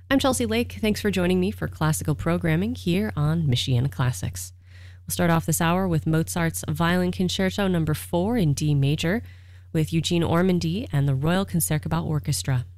I'm Chelsea Lake. Thanks for joining me for classical programming here on Michiana Classics. We'll start off this hour with Mozart's Violin Concerto No. 4 in D major with Eugene Ormandy and the Royal Concertgebouw Orchestra.